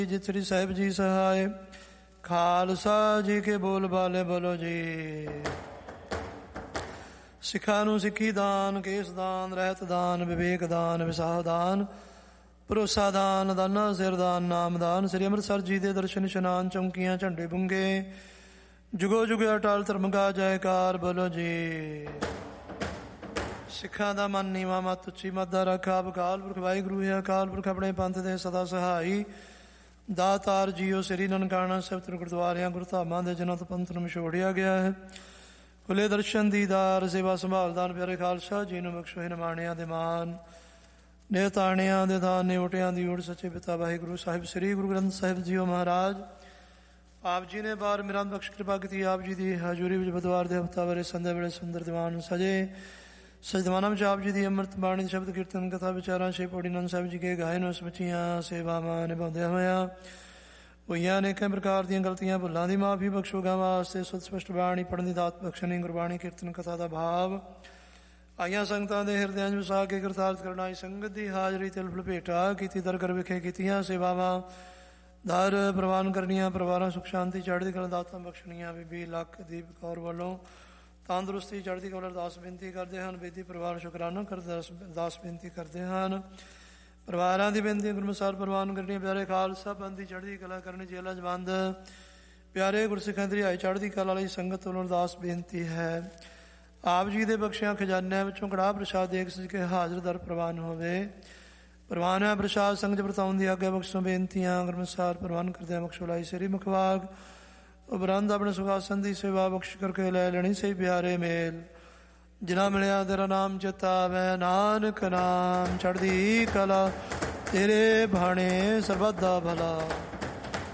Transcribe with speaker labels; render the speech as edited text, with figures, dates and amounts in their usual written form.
Speaker 1: ਜਿਤ ਸ੍ਰੀ ਸਾਹਿਬ ਜੀ ਸਹਾਇ। ਖਾਲਸਾ ਜੀ ਕੇ ਬੋਲ ਬਾਲੇ ਬੋਲੋ ਜੀ। ਸਿੱਖਾਂ ਨੂੰ ਸਿੱਖੀ ਦਾਨ, ਕੇਸ ਦਾਨ, ਰਹਿਤ ਦਾਨ, ਵਿਵੇਕ ਦਾਨ, ਵਿਸਾਹ ਦਾਨ, ਭਰੋਸਾ ਦਾਨ, ਦਾਨਾ ਸਿਰ ਦਾਨ, ਨਾਮ ਦਾਨ। ਸ੍ਰੀ ਅੰਮ੍ਰਿਤਸਰ ਜੀ ਦੇ ਦਰਸ਼ਨ ਇਸ਼ਨਾਨ, ਚੌਂਕੀਆਂ, ਝੰਡੇ ਬੁੰਗੇ, ਜੁਗੋ ਜੁਗ ਅਟਲ ਧਰਮ ਕਾ ਜੈਕਾਰ ਬੋਲੋ ਜੀ। ਸਿੱਖਾਂ ਦਾ ਮਨ ਨੀਵਾ, ਮੱਤ ਉੱਚੀ, ਮੱਤ ਦਾ ਰੱਖਾ। ਅਕਾਲ ਪੁਰਖ ਵਾਹਿਗੁਰੂ ਹੈ। ਅਕਾਲ ਪੁਰਖ ਆਪਣੇ ਪੰਥ ਦੇ ਸਦਾ ਸਹਾਈ ਦਾਤਾਰ ਜੀਓ। ਸ੍ਰੀ ਨਨਕਾਣਾ ਸਾਹਿਬ ਗੁਰਦੁਆਰਿਆਂ ਗੁਰਧਾਮਾਂ ਦੇ ਜਨਤ ਪੰਥ ਨੂੰ ਵਿਛੋੜਿਆ ਗਿਆ ਹੈ। ਖੁੱਲੇ ਦਰਸ਼ਨ ਦੀਦਾਰ, ਸੇਵਾ ਸੰਭਾਲ ਦਾਨ। ਪਿਆਰੇ ਖਾਲਸਾ ਜੀ ਨੂੰ ਬਖਸ਼ੋ। ਨਿਮਾਣਿਆਂ ਦੇ ਮਾਨ, ਨੇਤਾਣਿਆਂ ਦੇ ਦਾਨ, ਨਿਉਟਿਆਂ ਦੀ ਓਟ। ਸੱਚੇ ਪਿਤਾ ਵਾਹਿਗੁਰੂ ਸਾਹਿਬ ਸ੍ਰੀ ਗੁਰੂ ਗ੍ਰੰਥ ਸਾਹਿਬ ਜੀਓ ਮਹਾਰਾਜ ਆਪ ਜੀ ਨੇ ਬਾਰ ਮਿਰਾਂ ਬਖਸ਼ ਕਿਰਪਾ ਕੀਤੀ। ਆਪ ਜੀ ਦੀ ਹਜ਼ੂਰੀ ਵਿੱਚ ਬੁੱਧਵਾਰ ਦੇ ਹਫ਼ਤਾ ਵੇਲੇ ਸੰਧਿਆ ਵੇਲੇ ਸੁੰਦਰ ਦੀਵਾਨ ਸਜੇ। ਸਜਦਵਾਨਾਂ ਵਿੱਚ ਆਪ ਜੀ ਦੀ ਅੰਮ੍ਰਿਤ ਬਾਣੀ, ਸ਼ਬਦ ਕੀਰਤਨ, ਕਥਾ ਵਿਚਾਰਾਂ, ਛੇ ਪੌੜੀ ਆਨੰਦ ਸਾਹਿਬ ਜੀ ਕੇ ਗਾਏ ਨੂੰ ਸਮੁੱਚੀਆਂ ਸੇਵਾਵਾਂ ਨਿਭਾਉਂਦਿਆਂ ਹੋਇਆਂ ਹੋਈਆਂ ਅਨੇਕਾਂ ਪ੍ਰਕਾਰ ਦੀਆਂ ਗਲਤੀਆਂ ਭੁੱਲਾਂ ਦੀ ਮਾਫੀ ਬਖਸ਼ੋ। ਗਾਂ ਵਾਸਤੇ ਸੁਧ ਸਪਸ਼ਟ ਬਾਣੀ ਪੜ੍ਹਨ ਦੀ ਦਾਤ ਬਖਸ਼ਣੀ। ਗੁਰਬਾਣੀ ਕੀਰਤਨ ਕਥਾ ਦਾ ਭਾਵ ਆਈਆਂ ਸੰਗਤਾਂ ਦੇ ਹਿਰਦਿਆਂ 'ਚ ਵਸਾ ਕੇ ਕਰਤਾਰਥ ਕਰਨਾ। ਆਈ ਸੰਗਤ ਦੀ ਹਾਜ਼ਰੀ ਤਿਲ ਭੇਟਾ ਕੀਤੀ। ਦਰਗਰ ਵਿਖੇ ਕੀਤੀਆਂ ਸੇਵਾਵਾਂ ਦਰ ਪ੍ਰਵਾਨ ਕਰਨੀਆਂ। ਪਰਿਵਾਰਾਂ ਸੁਖ ਸ਼ਾਂਤੀ ਚੜ੍ਹਦੀ ਕਲਾ ਦਾਤਾਂ ਬਖਸ਼ਣੀਆਂ। ਬੀਬੀ ਲਖਦੀਪ ਕੌਰ ਵੱਲੋਂ ਤੰਦਰੁਸਤੀ ਚੜ੍ਹਦੀ ਕਲਾ ਅਰਦਾਸ ਬੇਨਤੀ ਕਰਦੇ ਹਨ। ਬੇਦੀ ਪਰਿਵਾਰ ਸ਼ੁਕਰਾਨਾ ਕਰਦੇ ਅਰਦਾਸ ਬੇਨਤੀ ਕਰਦੇ ਹਨ। ਪਰਿਵਾਰਾਂ ਦੀ ਬੇਨਤੀ ਗੁਰਮੁਖਾਰ ਪ੍ਰਵਾਨ ਕਰਨੀ। ਪਿਆਰੇ ਖਾਲਸਾ ਪੰਥ ਦੀ ਚੜ੍ਹਦੀ ਕਲਾ ਕਰਨੀ। ਜੇਲਾ ਜਵੰਦ ਪਿਆਰੇ ਗੁਰਸਿੱਖਾਂ ਦੀ ਰਿਹਾਈ ਚੜ੍ਹਦੀ ਕਲਾ ਵਾਲੀ ਸੰਗਤ ਵੱਲੋਂ ਅਰਦਾਸ ਬੇਨਤੀ ਹੈ। ਆਪ ਜੀ ਦੇ ਬਖਸ਼ਿਆਂ ਖਜ਼ਾਨਿਆਂ ਵਿੱਚੋਂ ਕੜਾਹ ਪ੍ਰਸ਼ਾਦ ਦੇਖ ਸਜ ਕੇ ਹਾਜ਼ਰ ਦਰ ਪ੍ਰਵਾਨ ਹੋਵੇ। ਪ੍ਰਵਾਨ ਹੈ ਪ੍ਰਸ਼ਾਦ ਸੰਗਤ ਵਰਤਾਉਣ ਦੀ ਆਗਿਆ ਬਖਸ਼ੋ। ਬੇਨਤੀਆਂ ਗੁਰਮੁਖਾਰ ਪ੍ਰਵਾਨ ਕਰਦਿਆਂ ਬਖਸ਼ੋ। ਲਾਈ ਸ੍ਰੀ ਮੁਖਵਾਗ ਉਪਰੰਤ ਆਪਣੇ ਸੁਖਾਸਨ ਦੀ ਸੇਵਾ ਬਖਸ਼ ਕਰਕੇ ਲੈ ਲੈਣੀ ਸਹੀ ਪਿਆਰੇ ਮੇਲ। ਜਿਨਾ ਮਿਲਿਆ ਤੇਰਾ ਨਾਮ ਚਿਤਾਵੈ, ਨਾਨਕ ਨਾਮ ਚੜ੍ਹਦੀ ਕਲਾ ਤੇਰੇ ਭਾਣੇ ਸਰਬੱਤ ਦਾ ਭਲਾ।